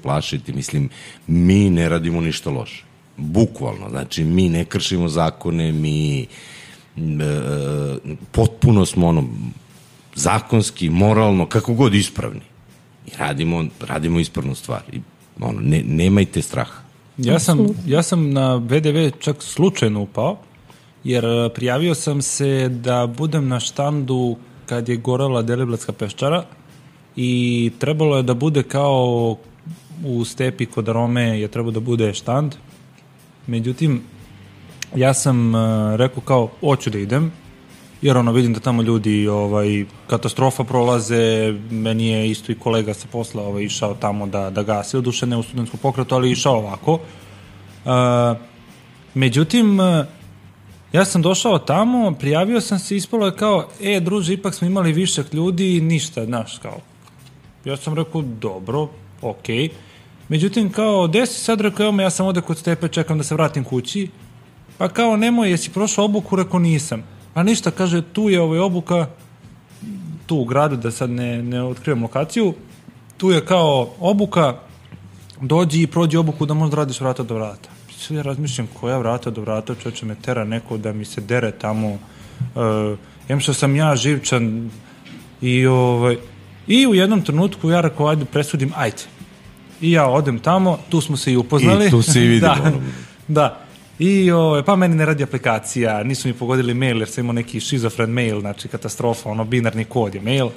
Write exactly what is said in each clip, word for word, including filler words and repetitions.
plašiti. Mislim, mi ne radimo ništa loše. Bukvalno. Znači, mi ne kršimo zakone, mi e, potpuno smo ono, zakonski, moralno, kako god ispravni. I radimo, radimo ispravnu stvar. I, ono, ne, nemajte straha. Ja sam, ja sam na ve de ve čak slučajno upao, jer prijavio sam se da budem na štandu kad je gorela Deliblatska peščara i trebalo je da bude kao u stepi kod Rome je trebalo da bude štand. Međutim, ja sam rekao kao, hoću da idem, jer ono, vidim da tamo ljudi ovaj, katastrofa prolaze, meni je isto i kolega sa posla ovaj, išao tamo da, da gasi, oduše ne u studentsku pokretu, ali išao ovako. Uh, međutim, ja sam došao tamo, prijavio sam se, ispalo je kao, e, druže, ipak smo imali višak ljudi i ništa, znaš, kao. Ja sam rekao, dobro, okej. Okay. Međutim, kao, gde si sad, rekao, evo me, ja sam ovde kod Stepe, čekam da se vratim kući. Pa kao, nemoj, jesi prošao obuku, rekao, nisam. A ništa, kaže, tu je ovaj obuka, tu u gradu, da sad ne, ne otkrivam lokaciju, tu je kao obuka, dođi i prođi obuku da možda radiš vrata do vrata. Sve ja razmišljam, koja vrata do vrata, čoče me tera neko da mi se dere tamo, uh, jem što sam ja živčan i, ovaj, i u jednom trenutku ja rekao, ajde presudim, ajde. I ja odem tamo, tu smo se i upoznali. I tu se i vidimo. Da, da. I o, pa meni ne radi aplikacija, nisu mi pogodili mail jer sam imao neki šizofren mail, znači katastrofa, ono binarni kod je mail. Uh,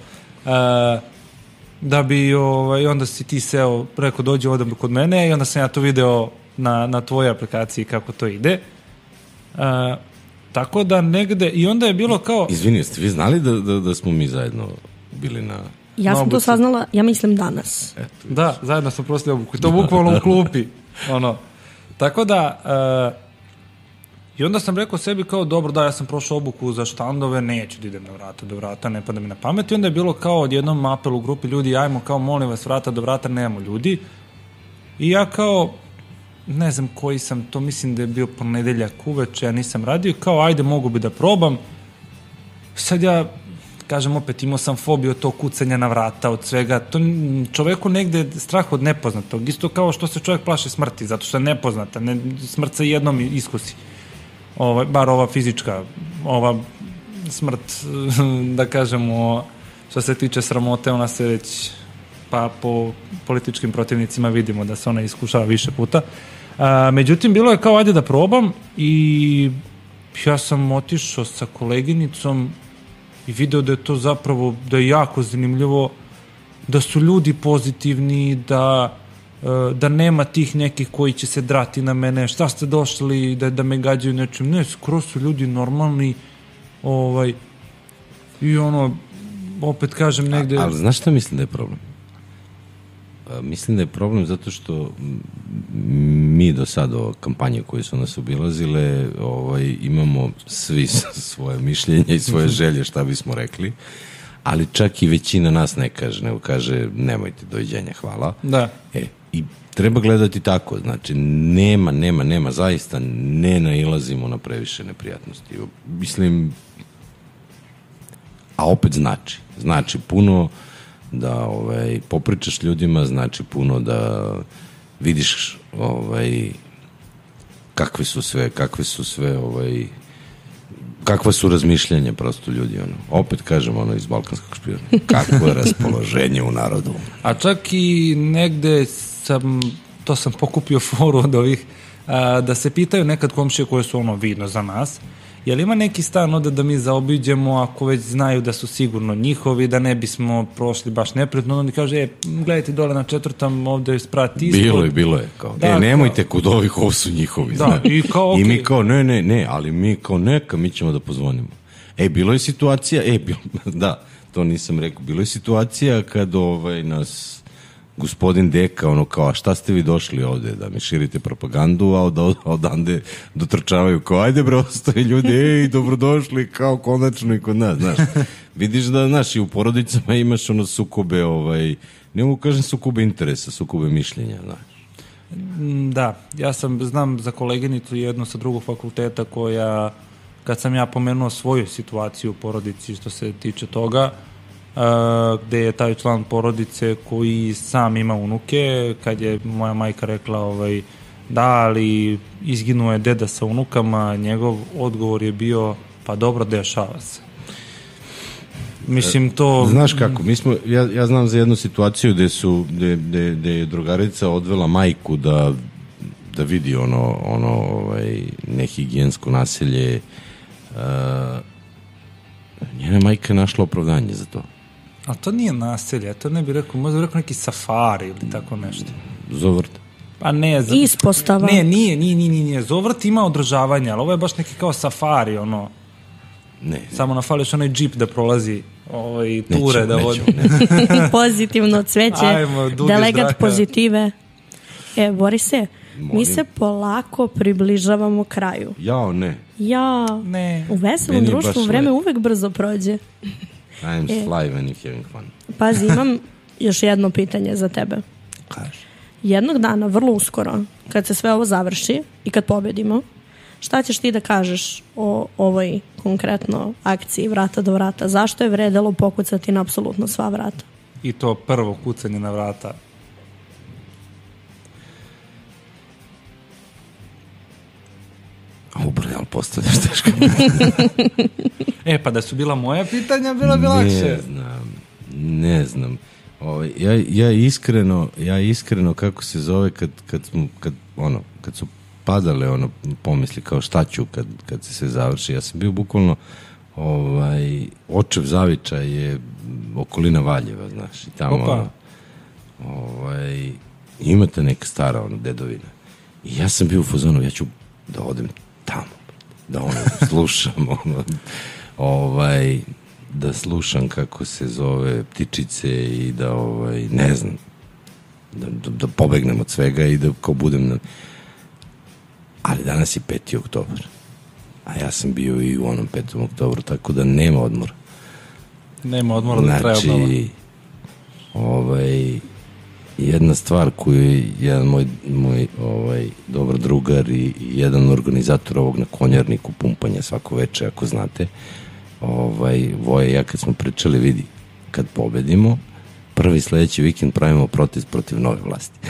da bi, o, i onda si ti seo, rekao dođi ovdje kod mene i onda sam ja to video na, na tvojoj aplikaciji kako to ide. Uh, tako da negde, i onda je bilo kao... Izvini, ste vi znali da, da, da smo mi zajedno bili na... Ja sam to saznala, ja mislim danas. Eto, da, zajedno smo prošli obuku. To bukvalno u klupi. Ono. Tako da, uh, i onda sam rekao sebi kao, dobro, da, ja sam prošao obuku za štandove, neću da idem na vrata do vrata, ne pada mi na pamet. I onda je bilo kao odjednom apel u grupi ljudi, ajmo kao, molim vas, vrata do vrata, nemamo ljudi. I ja kao, ne znam koji sam, to mislim da je bio ponedeljak uveče, ja nisam radio, kao, ajde, mogu bi da probam. Sad ja... kažem opet, imao sam fobiju od tog kucanja na vrata, od svega. To čoveku negde strah od nepoznatog. Isto kao što se čovjek plaši smrti, zato što je nepoznata. Ne, smrt se jednom iskusi. Ova, bar ova fizička, ova smrt, da kažemo, što se tiče sramote, ona se već, pa po političkim protivnicima vidimo da se ona iskušava više puta. A, međutim, bilo je kao, ajde da probam i ja sam otišao sa koleginicom i video da je to zapravo, da je jako zanimljivo, da su ljudi pozitivni, da, da nema tih nekih koji će se drati na mene, šta ste došli, da, da me gađaju nečim. Ne, skoro su ljudi normalni, ovaj, i ono, opet kažem negde... A, ali znaš šta mislim da je problem? Mislim da je problem zato što mi do sada o kampanje koje su nas obilazile ovaj, imamo svi svoje mišljenje i svoje želje šta bismo rekli, ali čak i većina nas ne kaže, nego kaže nemojte, doviđenja, hvala. Da. E, i treba gledati tako, znači nema, nema, nema, zaista ne nailazimo na previše neprijatnosti. Mislim, a opet znači, znači puno da ovaj, popričaš ljudima, znači puno da vidiš ovaj, kakve su sve, kakve su sve ovaj, kakva su razmišljanja prosto ljudi, ono. Opet kažem, ono, iz balkanskog špijuna. Kakvo je raspoloženje u narodu. A čak i negde sam, to sam pokupio foru od ovih, a, da se pitaju nekad komšije koje su ono vidno za nas, je li ima neki stan ovde da mi zaobiđemo ako već znaju da su sigurno njihovi, da ne bismo prošli baš neprijatno, onda kaže, e, gledajte dole na četvrtam, ovde je sprat ispod. Bilo je, bilo je. Kao, da, e, nemojte kod ovih, ovo su njihovi. Da, i kao, okay. I mi kao, ne, ne, ne, ali mi kao neka, mi ćemo da pozvonimo. E, bilo je situacija, e, bilo, da, to nisam rekao, bilo je situacija kad ovaj, nas gospodin Deka, ono kao, a šta ste vi došli ovde, da mi širite propagandu, a od, odande dotrčavaju kao, ajde bre, ostaje ljudi, ej, dobrodošli, kao konačno i kod nas, znaš. Vidiš da, znaš, i u porodicama imaš ono sukobe, ovaj, ne mogu kažem sukobe interesa, sukobe mišljenja, znaš. Da, ja sam, znam za koleginicu jednu sa drugog fakulteta koja, kad sam ja pomenuo svoju situaciju u porodici što se tiče toga, uh, gde je taj član porodice koji sam ima unuke, kad je moja majka rekla ovaj, da, ali izginuo je deda sa unukama, njegov odgovor je bio, pa dobro, dešava se. Mislim, to... Znaš kako, mi smo, ja, ja znam za jednu situaciju gde su, gde, gde, gde je drugarica odvela majku da, da vidi ono, ono ovaj, nehigijensko nasilje. Uh, njena majka je našla opravdanje za to. A to nije nasilje, to ne bih rekao, možda bih rekao neki safari ili tako nešto. Zovrt. Pa ne, za... Ispostava. Ne, nije, nije, nije, nije. Zovrt ima održavanja, ali ovo je baš neki kao safari, ono. Ne. Samo nafališ onaj džip da prolazi ovaj, ture, da vodi. Pozitivno cveće, Ajmo, delegat zraka. Pozitive. E, Borise, Molim. mi se polako približavamo kraju. Jao, ne. Ja, Ne. u veselom Meni je društvu baš vreme lepo. uvek brzo prođe. I'm E. fly when you're having fun. Pazi, imam još jedno pitanje za tebe. Kaži. Jednog dana, vrlo uskoro, kad se sve ovo završi i kad pobedimo, šta ćeš ti da kažeš o ovoj konkretno akciji vrata do vrata? Zašto je vredelo pokucati na apsolutno sva vrata? I to prvo kucanje na vrata. A ubroj, ali postavljaš teško. E, pa da su bila moja pitanja, bilo bi lakše. Ne znam, ne znam. O, ja, ja iskreno, ja iskreno kako se zove kad, kad, smo, kad, ono, kad su padale ono, pomisli kao šta ću kad, kad se sve završi. Ja sam bio bukvalno ovaj, očev zavičaj je okolina Valjeva, znaš, i tamo Opa. ono, ovaj, imate neka stara ono, dedovina. I ja sam bio u fazonu, ja ću da odem tamo, da ono, slušam ono, ovaj, da slušam kako se zove ptičice i da, ovaj, ne znam, da, da, da pobegnem od svega i da kao budem na... Ali danas je peti oktobar. A ja sam bio i u onom petom oktobru, tako da nema odmora. Nema odmora da traje obnova. Znači, ovaj, jedna stvar koju je jedan moj, moj ovaj, dobar drugar i jedan organizator ovog na Konjarniku pumpanja svako veče, ako znate, ovaj, Voje i ja kad smo pričali, vidi, kad pobedimo, prvi sledeći vikend pravimo protest protiv nove vlasti.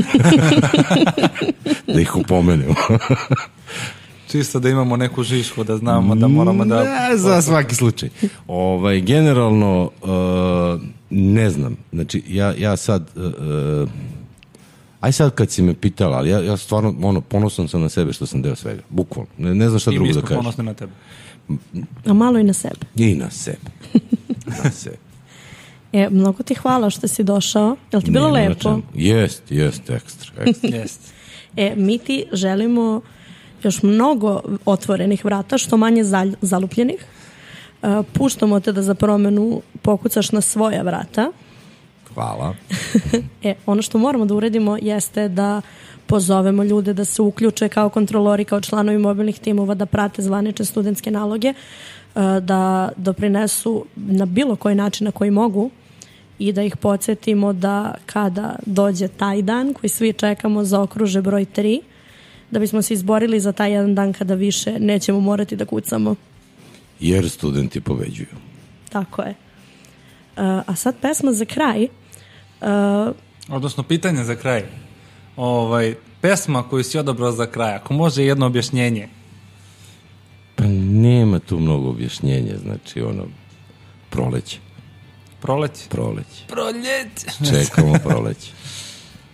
Da ih upomenemo. Čisto da imamo neku žišku, da znamo da moramo da... Ne, za svaki slučaj. Ovaj, generalno, uh, ne znam. Znači, ja, ja sad... Uh, aj sad kad si me pitala, ali ja, ja stvarno, ono, ponosan sam na sebe što sam deo svega. Bukvalno. Ne, ne znam šta I drugo mi da smo kažem. ponosni na tebe. A malo i na sebe. I na sebe. Na sebe. E, mnogo ti hvala što si došao. Jel ti bilo Nema na lepo? čemu. Jest, jest, ekstra, ekstra. Jeste. E, mi ti želimo još mnogo otvorenih vrata, što manje zalj, zalupljenih. E, puštamo te da za promenu pokucaš na svoja vrata. Hvala. E, ono što moramo da uredimo jeste da pozovemo ljude da se uključe kao kontrolori, kao članovi mobilnih timova, da prate zvanične studentske naloge, da doprinesu na bilo koji način na koji mogu i da ih podsjetimo da kada dođe taj dan koji svi čekamo, zaokruže broj tri, da bismo se izborili za taj jedan dan kada više nećemo morati da kucamo. Jer studenti pobeđuju. Tako je. A sad pesma za kraj. Odnosno, pitanje za kraj. Ovaj, pesma koju si odabrao za kraj, ako može jedno objašnjenje. Pa nema tu mnogo objašnjenja, znači ono, proleće. Proleće? Proleće. Proljeće. Čekamo proleće.